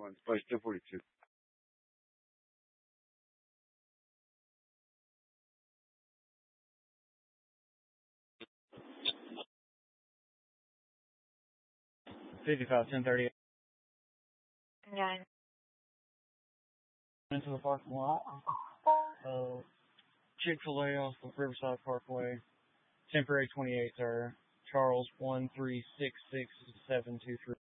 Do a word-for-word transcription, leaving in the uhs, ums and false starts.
one, Spice ten forty-two. fifty-five, ten thirty. Nine. Into the parking lot. Uh, Chick-fil-A off of Riverside Parkway. Temporary twenty-eight, sir. Charles one three six six seven two three.